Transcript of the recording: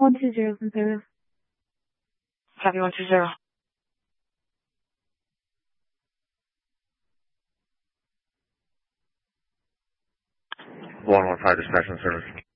120 from service. Copy 120. 115 dispatch on service.